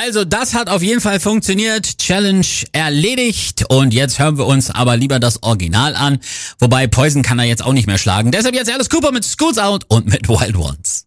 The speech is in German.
Also das hat auf jeden Fall funktioniert. Challenge erledigt. Und jetzt hören wir uns aber lieber das Original an. Wobei Poison kann er jetzt auch nicht mehr schlagen. Deshalb jetzt Alice Cooper mit Schools Out und mit Wild Ones.